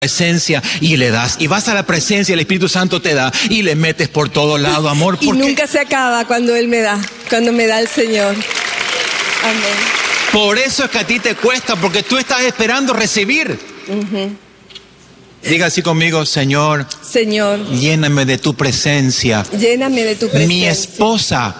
presencia y le das, y vas a la presencia, el Espíritu Santo te da y le metes por todo lado, amor. Y nunca se acaba cuando Él me da, cuando me da el Señor. Amén. Por eso es que a ti te cuesta, porque tú estás esperando recibir. Diga así conmigo: Señor, lléname de tu presencia. Lléname de tu presencia. Mi esposo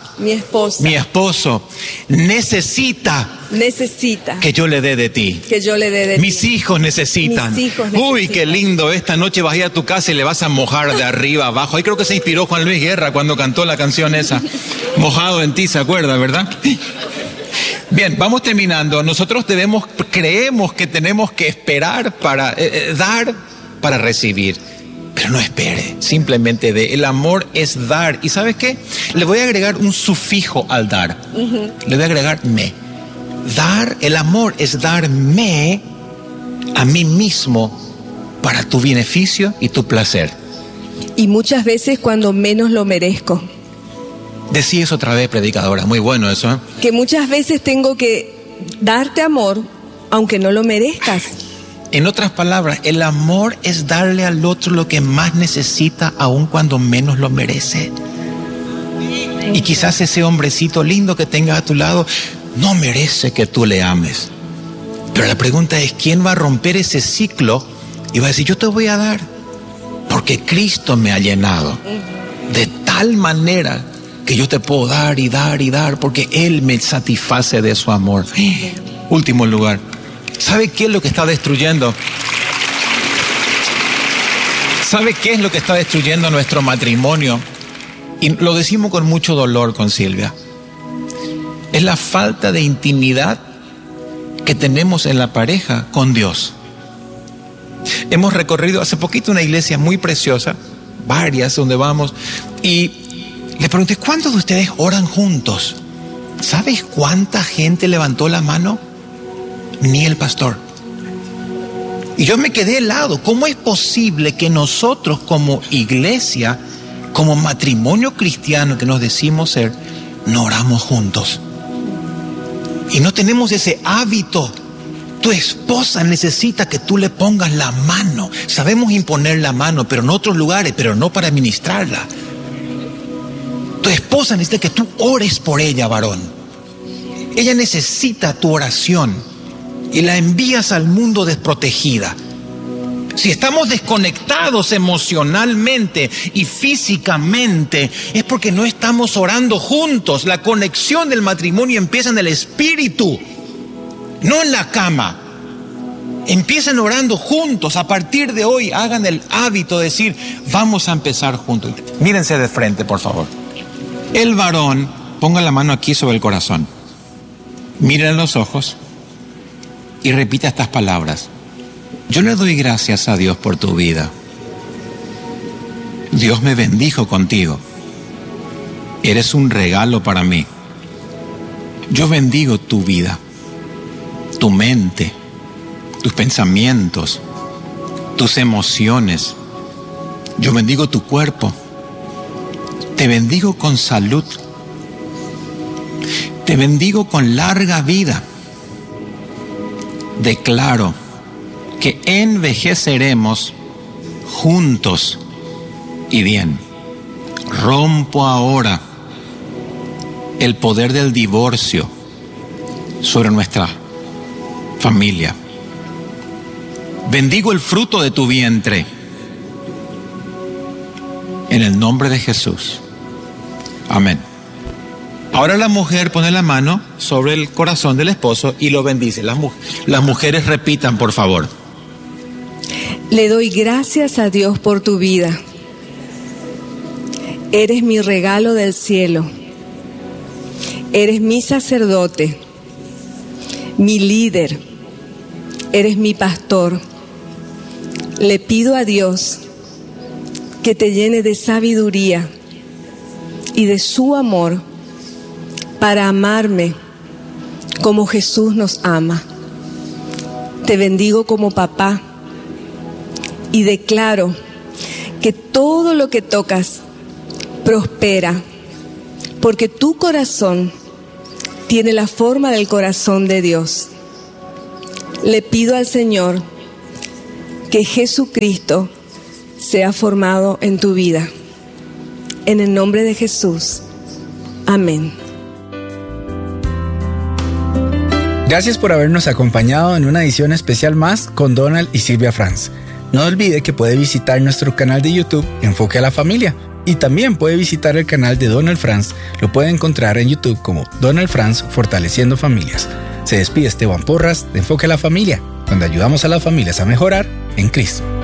necesita que yo le dé de ti. Mis hijos necesitan. Uy, qué lindo. Esta noche vas a ir a tu casa y le vas a mojar de arriba abajo. Ahí creo que se inspiró Juan Luis Guerra cuando cantó la canción esa. Mojado en ti, ¿se acuerda, verdad? Bien, vamos terminando. Nosotros creemos que tenemos que esperar para dar, para recibir. Pero no espere, simplemente dé. El amor es dar. ¿Y sabes qué? Le voy a agregar un sufijo al dar. Le voy a agregar me. Dar, el amor es darme a mí mismo para tu beneficio y tu placer. Y muchas veces cuando menos lo merezco. Decí eso otra vez, predicadora. Muy bueno eso, ¿eh? Que muchas veces tengo que darte amor aunque no lo merezcas. En otras palabras, el amor es darle al otro lo que más necesita, aun cuando menos lo merece. Y quizás ese hombrecito lindo que tengas a tu lado no merece que tú le ames. Pero la pregunta es, ¿quién va a romper ese ciclo y va a decir, yo te voy a dar? Porque Cristo me ha llenado de tal manera que yo te puedo dar y dar y dar, porque Él me satisface de su amor. Último lugar, ¿sabe qué es lo que está destruyendo? ¿Sabe qué es lo que está destruyendo nuestro matrimonio? Y lo decimos con mucho dolor con Silvia. Es la falta de intimidad que tenemos en la pareja con Dios. Hemos recorrido hace poquito una iglesia muy preciosa, varias donde vamos, y le pregunté, ¿cuántos de ustedes oran juntos? ¿Sabes cuánta gente levantó la mano? Ni el pastor. Y yo me quedé helado. ¿Cómo es posible que nosotros como iglesia, como matrimonio cristiano que nos decimos ser, no oramos juntos? Y no tenemos ese hábito. Tu esposa necesita que tú le pongas la mano. Sabemos imponer la mano, pero en otros lugares, pero no para ministrarla. Tu esposa necesita que tú ores por ella, varón. Ella necesita tu oración y la envías al mundo desprotegida. Si estamos desconectados emocionalmente y físicamente, es porque no estamos orando juntos. La conexión del matrimonio empieza en el espíritu, no en la cama. Empiecen orando juntos. A partir de hoy, hagan el hábito de decir, vamos a empezar juntos. Mírense de frente, por favor. El varón, ponga la mano aquí sobre el corazón. Miren en los ojos y repita estas palabras. Yo le doy gracias a Dios por tu vida. Dios me bendijo contigo. Eres un regalo para mí. Yo bendigo tu vida, tu mente, tus pensamientos, tus emociones. Yo bendigo tu cuerpo. Te bendigo con salud. Te bendigo con larga vida. Declaro que envejeceremos juntos y bien. Rompo ahora el poder del divorcio sobre nuestra familia. Bendigo el fruto de tu vientre. En el nombre de Jesús. Amén. Ahora la mujer pone la mano sobre el corazón del esposo y lo bendice. Las mujeres repitan, por favor. Le doy gracias a Dios por tu vida. Eres mi regalo del cielo. Eres mi sacerdote, mi líder. Eres mi pastor. Le pido a Dios que te llene de sabiduría y de su amor para amarme como Jesús nos ama. Te bendigo como papá y declaro que todo lo que tocas prospera, porque tu corazón tiene la forma del corazón de Dios. Le pido al Señor que Jesucristo sea formado en tu vida. En el nombre de Jesús. Amén. Gracias por habernos acompañado en una edición especial más con Donald y Silvia Franz. No olvide que puede visitar nuestro canal de YouTube Enfoque a la Familia y también puede visitar el canal de Donald Franz. Lo puede encontrar en YouTube como Donald Franz Fortaleciendo Familias. Se despide Esteban Porras de Enfoque a la Familia, donde ayudamos a las familias a mejorar en Cristo.